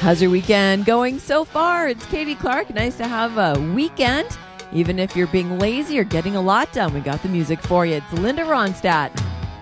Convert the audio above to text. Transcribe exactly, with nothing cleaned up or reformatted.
How's your weekend going so far? It's Katie Clark. Nice to have a weekend. Even if you're being lazy or getting a lot done, we got the music for you. It's Linda Ronstadt.